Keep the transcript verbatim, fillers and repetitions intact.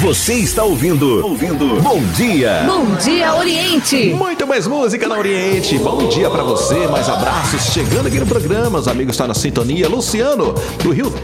Você está ouvindo, ouvindo Bom Dia. Bom Dia Oriente. Muito mais música na Oriente. Bom dia pra você, mais abraços. Chegando aqui no programa, os amigos estão na sintonia. Luciano, do Rio